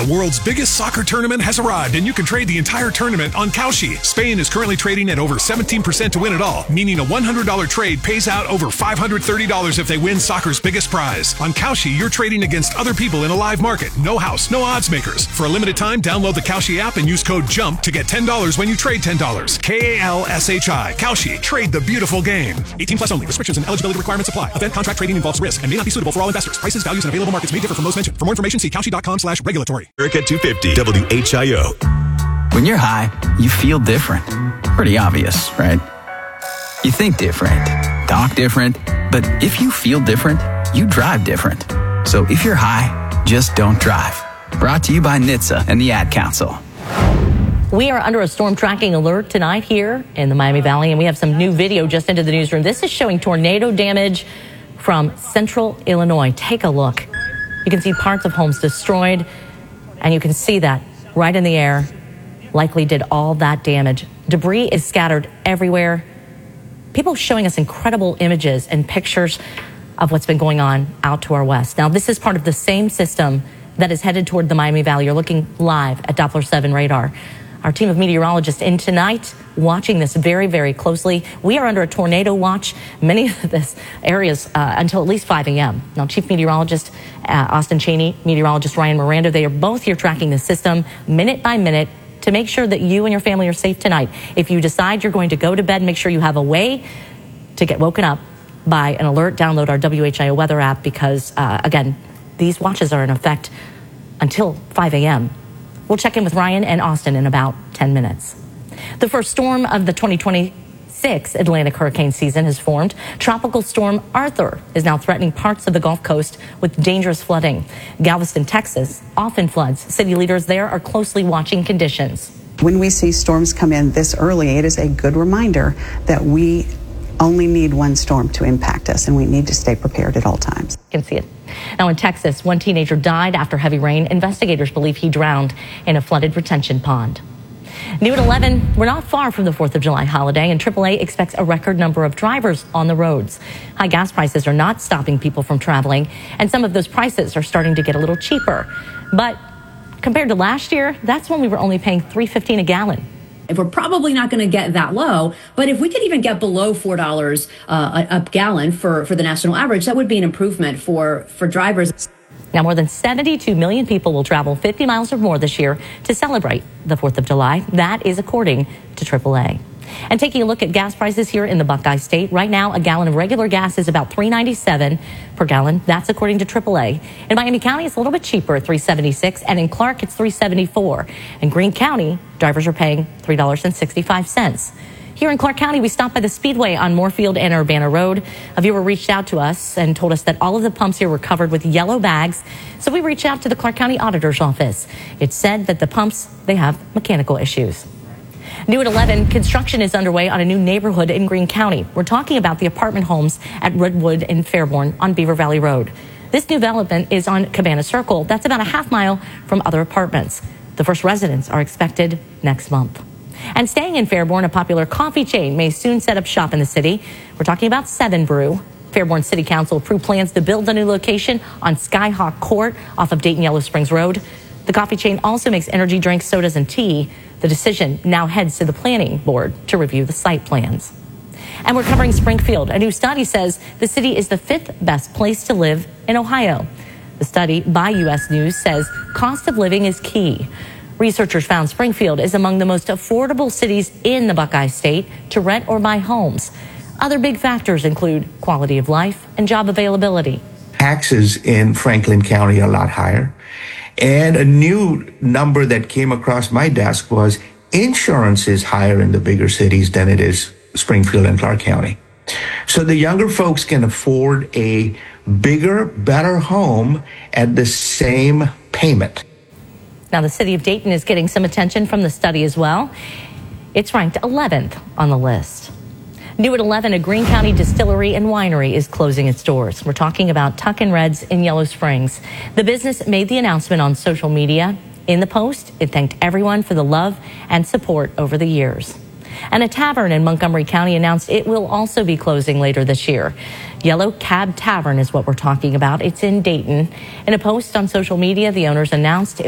The world's biggest soccer tournament has arrived, and you can trade the entire tournament on Kalshi. Spain is currently trading at over 17% to win it all, meaning a $100 trade pays out over $530 if they win soccer's biggest prize. On Kalshi, you're trading against other people in a live market. No house, no odds makers. For a limited time, download the Kalshi app and use code JUMP to get $10 when you trade $10. Kalshi. Kalshi. Trade the beautiful game. 18 plus only. Restrictions and eligibility requirements apply. Event contract trading involves risk and may not be suitable for all investors. Prices, values, and available markets may differ from those mentioned. For more information, see Kalshi.com/regulatory. Eric at 250 WHIO. When you're high, you feel different. Pretty obvious, right? You think different, talk different, but if you feel different, you drive different. So if you're high, just don't drive. Brought to you by NHTSA and the Ad Council. We are under a storm tracking alert tonight here in the Miami Valley, and we have some new video just into the newsroom. This is showing tornado damage from central Illinois. Take a look. You can see parts of homes destroyed, and you can see that right in the air. Likely did all that damage. Debris is scattered everywhere. People showing us incredible images and pictures of what's been going on out to our west. Now, this is part of the same system that is headed toward the Miami Valley. You're looking live at Doppler 7 radar. Our team of meteorologists in tonight watching this very, very closely. We are under a tornado watch, many of this areas until at least 5 a.m. Now, Chief Meteorologist Austin Cheney, Meteorologist Ryan Miranda, they are both here tracking the system minute by minute to make sure that you and your family are safe tonight. If you decide you're going to go to bed, make sure you have a way to get woken up by an alert. Download our WHIO weather app because, again, these watches are in effect until 5 a.m. We'll check in with Ryan and Austin in about 10 minutes. The first storm of the 2026 Atlantic hurricane season has formed. Tropical storm Arthur is now threatening parts of the Gulf Coast with dangerous flooding. Galveston, Texas, often floods. City leaders there are closely watching conditions. When we see storms come in this early, it is a good reminder that we only need one storm to impact us, and we need to stay prepared at all times. You can see it. Now in Texas, one teenager died after heavy rain. Investigators believe he drowned in a flooded retention pond. New at 11, we're not far from the 4th of July holiday, and AAA expects a record number of drivers on the roads. High gas prices are not stopping people from traveling, and some of those prices are starting to get a little cheaper. But compared to last year, that's when we were only paying $3.15 a gallon. If we're probably not going to get that low, but if we could even get below $4 a gallon for the national average, that would be an improvement for drivers. Now, more than 72 million people will travel 50 miles or more this year to celebrate the 4th of July. That is according to AAA. And taking a look at gas prices here in the Buckeye State, right now a gallon of regular gas is about $3.97 per gallon. That's according to AAA. In Miami County, it's a little bit cheaper at $3.76, and in Clark, it's $3.74. In Greene County, drivers are paying $3.65. Here in Clark County, we stopped by the Speedway on Moorfield and Urbana Road. A viewer reached out to us and told us that all of the pumps here were covered with yellow bags. So we reached out to the Clark County Auditor's Office. It said that the pumps, they have mechanical issues. New at 11, construction is underway on a new neighborhood in Greene County. We're talking about the apartment homes at Redwood and Fairborn on Beaver Valley Road. This new development is on Cabana Circle. That's about a half mile from other apartments. The first residents are expected next month. And staying in Fairborn, a popular coffee chain may soon set up shop in the city. We're talking about 7 Brew. Fairborn City Council approved plans to build a new location on Skyhawk Court off of Dayton Yellow Springs Road. The coffee chain also makes energy drinks, sodas, and tea. The decision now heads to the planning board to review the site plans. And we're covering Springfield. A new study says the city is the 5th best place to live in Ohio. The study by U.S. News says cost of living is key. Researchers found Springfield is among the most affordable cities in the Buckeye State to rent or buy homes. Other big factors include quality of life and job availability. Taxes in Franklin County are a lot higher. And a new number that came across my desk was insurance is higher in the bigger cities than it is Springfield and Clark County. So the younger folks can afford a bigger, better home at the same payment. Now, the city of Dayton is getting some attention from the study as well. It's ranked 11th on the list. New at 11, a Greene County distillery and winery is closing its doors. We're talking about Tuckin' Reds in Yellow Springs. The business made the announcement on social media. In the post, it thanked everyone for the love and support over the years. And a tavern in Montgomery County announced it will also be closing later this year. Yellow Cab Tavern is what we're talking about. It's in Dayton. In a post on social media, the owners announced